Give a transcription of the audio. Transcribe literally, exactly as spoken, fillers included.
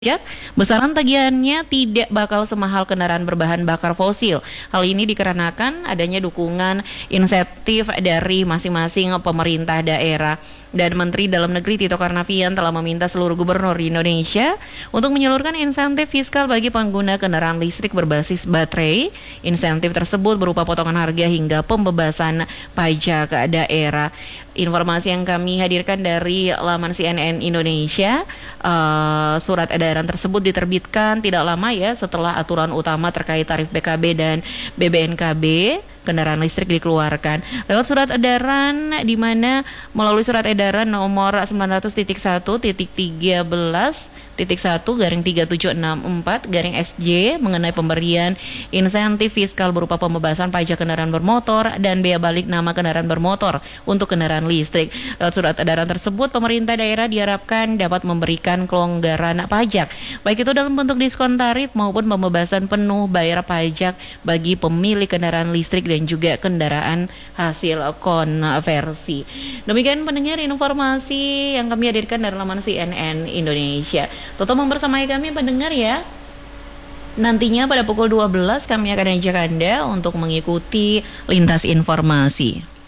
pajak, besaran tagihannya tidak bakal semahal kendaraan berbahan bakar fosil. Hal ini dikarenakan adanya dukungan insentif dari masing-masing pemerintah daerah. Dan Menteri Dalam Negeri Tito Karnavian telah meminta seluruh gubernur di Indonesia untuk menyalurkan insentif fiskal bagi pengguna kendaraan listrik berbasis baterai. Insentif tersebut berupa potongan harga hingga pembebasan pajak daerah. Informasi yang kami hadirkan dari laman C N N Indonesia, uh, surat edaran tersebut diterbitkan tidak lama ya setelah aturan utama terkait tarif B K B dan B B N K B kendaraan listrik dikeluarkan. Lewat surat edaran di mana melalui surat edaran nomor sembilan ratus titik satu titik tiga belas titik satu garing tiga tujuh enam empat garing S J mengenai pemberian insentif fiskal berupa pembebasan pajak kendaraan bermotor dan bea balik nama kendaraan bermotor untuk kendaraan listrik. Lewat surat edaran tersebut, pemerintah daerah diharapkan dapat memberikan kelonggaran pajak, baik itu dalam bentuk diskon tarif maupun pembebasan penuh bayar pajak bagi pemilik kendaraan listrik dan juga kendaraan hasil konversi. Demikian pendengar informasi yang kami hadirkan dari laman C N N Indonesia. Tetap membersamai kami pendengar ya. Nantinya pada pukul dua belas kami akan ajak Anda untuk mengikuti lintas informasi.